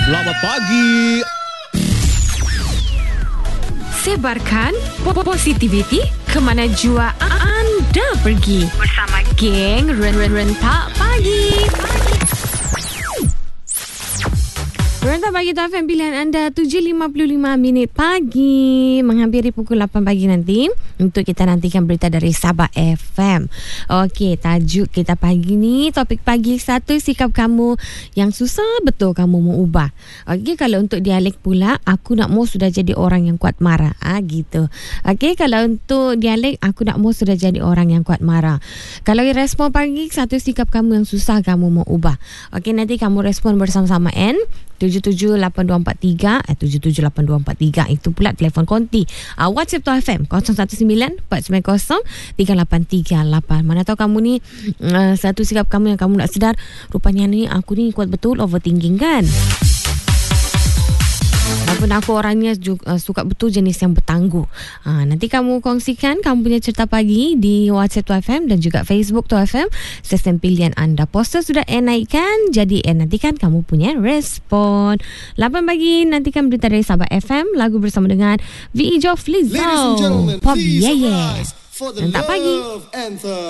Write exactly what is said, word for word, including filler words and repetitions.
Selamat pagi. Sebarkan positivity ke mana jua anda pergi bersama geng Rentak Pagi. Rentak Pagi tu F M pilihan anda tujuh lima puluh lima minit pagi menghampiri pukul lapan pagi nanti untuk kita nantikan berita dari Sabah F M. Okey, tajuk kita pagi ni, topik pagi satu, sikap kamu yang susah betul kamu mau ubah. Okey, kalau untuk dialek pula, aku nak mau sudah jadi orang yang kuat marah. Ah gitu. Okey, kalau untuk dialek, aku nak mau sudah jadi orang yang kuat marah. Kalau respon pagi satu, sikap kamu yang susah kamu mau ubah. Okey, nanti kamu respon bersama-sama N tujuh tujuh lapan dua empat tiga eh tujuh tujuh lapan dua empat tiga, itu pula telefon konti. Uh, WhatsApp tu F M kosong satu sembilan empat sembilan kosong tiga lapan tiga lapan. Mana tahu kamu ni uh, satu sikap kamu yang kamu nak sedar, rupanya ni aku ni kuat betul overthinking kan. Walaupun aku orangnya juga, uh, suka betul jenis yang bertangguh. Ha, nanti kamu kongsikan kamu punya cerita pagi di WhatsApp tu F M dan juga Facebook tu F M. Sistem pilihan anda. Poster sudah N naikkan. Jadi N nantikan kamu punya respon. lapan pagi nantikan berita dari Sabah F M. Lagu bersama dengan V E Joff Lizzo. Ladies and gentlemen, Pop please yeah, yeah. rise for the Rentak Pagi. love anthem.